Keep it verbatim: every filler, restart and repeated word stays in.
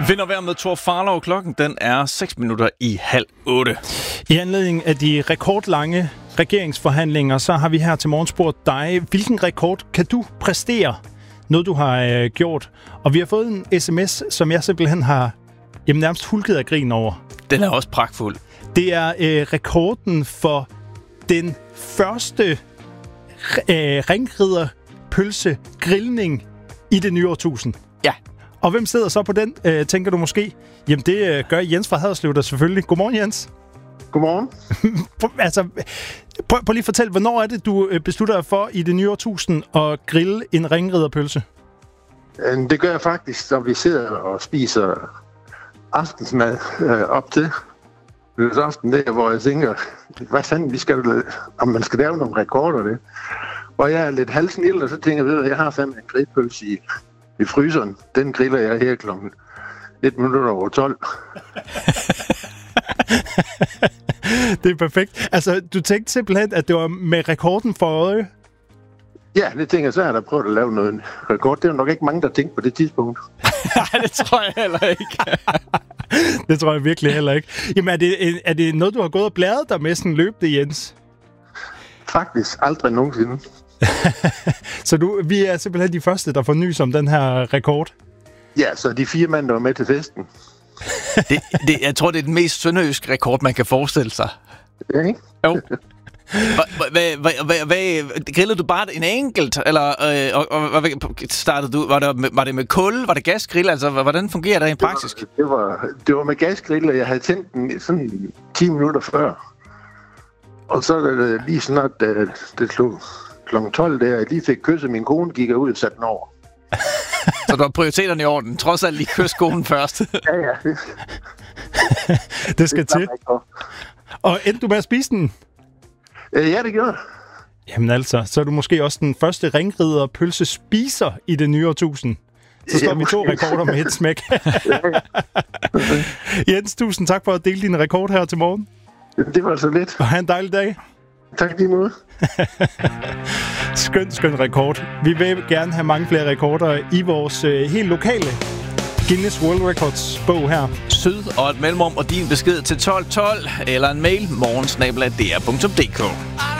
Vinder vejr med Thor Farlov. Klokken den er seks minutter i halv otte. I anledning af de rekordlange regeringsforhandlinger, så har vi her til morgen spurgt dig, hvilken rekord kan du præstere? Noget, du har øh, gjort. Og vi har fået en sms, som jeg simpelthen har jamen, nærmest hulket af grin over. Den er også pragtfuld. Det er øh, rekorden for den første øh, ringriderpølse-grillning i det nye årtusind. Ja. Og hvem sidder så på den, øh, tænker du måske? Jamen, det øh, gør Jens fra Haderslev der selvfølgelig. Godmorgen, Jens. Godmorgen. altså, prøv, prøv lige at fortælle, hvornår er det, du beslutter dig for i det nye årtusind at grille en ringriderpølse? Det gør jeg faktisk, når vi sidder og spiser aftensmad øh, op til aften der, hvor jeg tænker, hvad fanden, vi skal, om man skal lave nogle rekorder det. Og jeg er lidt halvsnild, og så tænker jeg, at jeg har fandme en grillpølse i, i fryseren. Den griller jeg her klokken et minutter over tolv. Det er perfekt. Altså, du tænkte simpelthen, at det var med rekorden for øje? Ja, det tænker jeg, så har jeg prøvet at lave noget rekord. Det er nok ikke mange, der tænkte på det tidspunkt. Nej, det tror jeg heller ikke. Det tror jeg virkelig heller ikke. Jamen, er det, er det noget, du har gået og blæret dig med sådan løbende, Jens? Faktisk aldrig nogensinde. Så du, vi er simpelthen de første, der får nys om den her rekord? Ja, så de fire mænd, der var med til festen. det, det, jeg tror, det er den mest sønderjyske rekord, man kan forestille sig. Ja, ikke? Jo. Grillede du bare en enkelt, eller øh, og, og, og, startede du, var det, var det med kul, var det gasgrill, altså hvordan fungerer det i praksis? Det var, det var, det var med gasgrill, og jeg havde tændt den sådan ti minutter før. Og så det lige snart, da det slog klokken tolv, der jeg lige fik kysset min kone, gik jeg ud og satte den over. Så du har prioriteterne i orden. Trods alt lige kysse konen først. Ja, ja. Det skal det til. Og endte du med at spise den? Ja, det gjorde jeg. Jamen altså, så er du måske også den første ringriderpølse spiser i det nye årtusind. Så står vi to rekorder med et smæk. Jens, tusind tak for at dele din rekord her til morgen. Det var så lidt. Og have en dejlig dag. Tak lige måde. Skøn, skøn rekord. Vi vil gerne have mange flere rekorder i vores øh, helt lokale Guinness World Records bog her. Syd og et mellemrum og din besked til tolv tolv eller en mail morgen snabel-a d r punktum d k.